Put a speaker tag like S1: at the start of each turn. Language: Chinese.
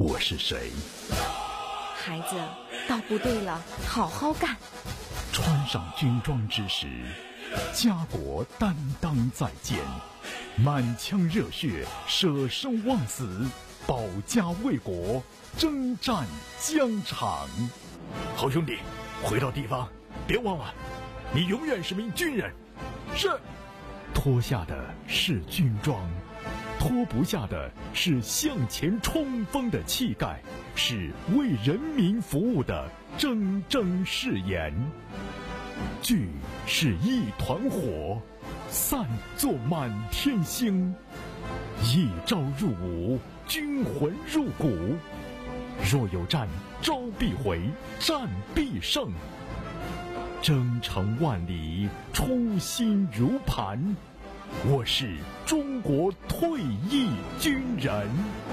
S1: 我是谁？
S2: 孩子，到部队了，好好干。
S1: 穿上军装之时，家国担当在肩，满腔热血，舍生忘死，保家卫国，征战疆场。好兄弟，回到地方，别忘了，你永远是名军人。是。脱下的是军装，脱不下的是向前冲锋的气概，是为人民服务的铮铮誓言。聚是一团火，散作满天星。一朝入伍，军魂入骨。若有战，招必回，战必胜。征程万里，初心如磐。我是中国退役军人。